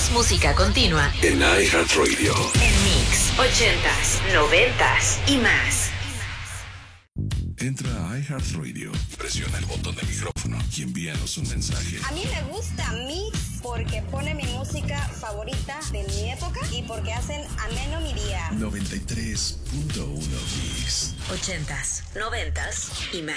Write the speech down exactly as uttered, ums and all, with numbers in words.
Más música continua en iHeartRadio. En Mix ochentas, noventas y más. Entra a iHeartRadio, presiona el botón del micrófono y envíanos un mensaje. A mí me gusta Mix porque pone mi música favorita de mi época y porque hacen ameno mi día. noventa y tres punto uno Mix. Ochentas, noventas y más.